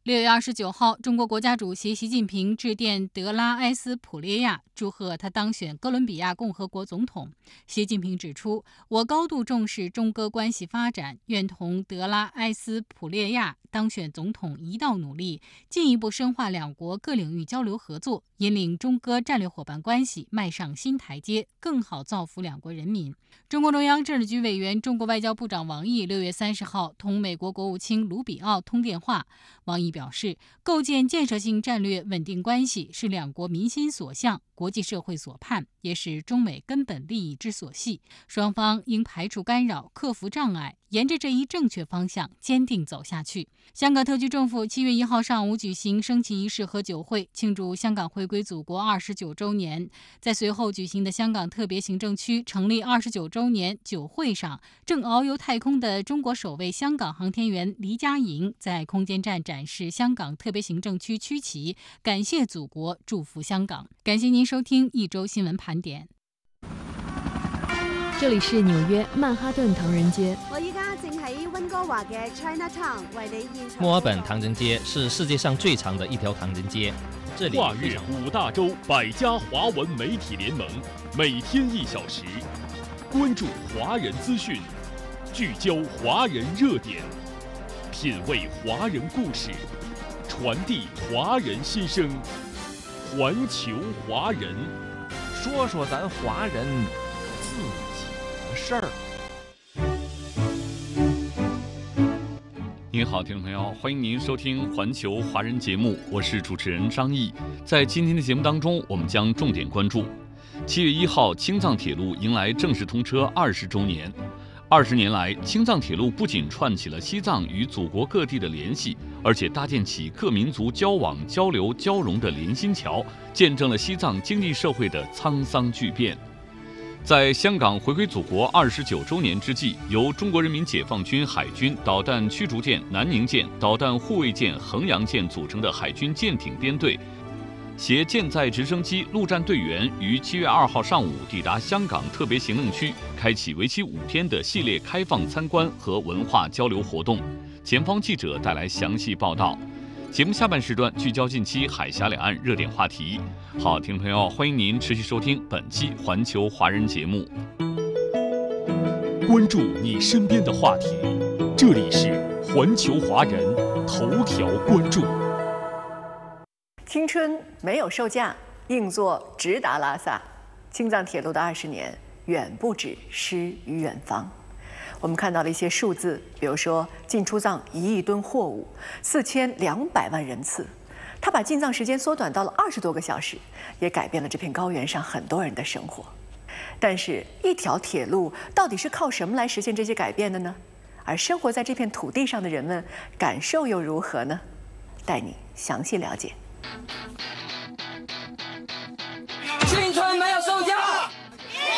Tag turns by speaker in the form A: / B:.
A: 6月29号，中国国家主席习近平致电德拉埃斯普列亚，祝贺他当选哥伦比亚共和国总统。习近平指出，我高度重视中哥关系发展，愿同德拉埃斯普列亚当选总统一道努力，进一步深化两国各领域交流合作，引领中哥战略伙伴关系迈上新台阶，更好造福两国人民。中共中央政治局委员、中国外交部长王毅6月30号同美国国务卿卢比奥通电话。王毅表示，构建建设性战略稳定关系是两国民心所向、国际社会所盼，也是中美根本利益之所系。双方应排除干扰，克服障碍，沿着这一正确方向坚定走下去。香港特区政府7月1号上午举行升旗仪式和酒会，庆祝香港回归祖国29周年。在随后举行的香港特别行政区成立29周年酒会上，正遨游太空的中国首位香港航天员黎佳莹在空间站展示香港特别行政区区旗，感谢祖国，祝福香港。感谢您收听一周新闻盘点。
B: 这里是纽约曼哈顿唐人街。
C: 我依家正喺温哥華嘅 Chinatown 為你現場。
D: 墨爾本唐人街是世界上最長的一條唐人街。這裡
E: 跨越5大洲100家華文媒體聯盟，每天1小時，關注華人資訊，聚焦華人熱點，品味華人故事，傳遞華人心聲。環球華人，
F: 說說咱華人自己的事兒。
G: 您好，听众朋友，欢迎您收听环球华人节目，我是主持人张毅。在今天的节目当中，我们将重点关注7月1号，青藏铁路迎来正式通车20周年。20年来，青藏铁路不仅串起了西藏与祖国各地的联系，而且搭建起各民族交往、交流、交融的连心桥，见证了西藏经济社会的沧桑巨变。在香港回归祖国29周年之际，由中国人民解放军海军导弹驱逐舰南宁舰、导弹护卫舰衡阳舰组成的海军舰艇编队，携舰载直升机、陆战队员于7月2号上午抵达香港特别行政区，开启为期5天的系列开放参观和文化交流活动。前方记者带来详细报道。节目下半时段聚焦近期海峡两岸热点话题。好，听众朋友，欢迎您持续收听本期环球华人节目。
E: 关注你身边的话题，这里是环球华人头条关注。
H: 青春没有售价，硬座直达拉萨。青藏铁路的20年远不止诗与远方。我们看到了一些数字，比如说进出藏1亿吨货物，4200万人次。它把进藏时间缩短到了20多个小时，也改变了这片高原上很多人的生活。但是，一条铁路到底是靠什么来实现这些改变的呢？而生活在这片土地上的人们感受又如何呢？带你详细了解。
I: 青春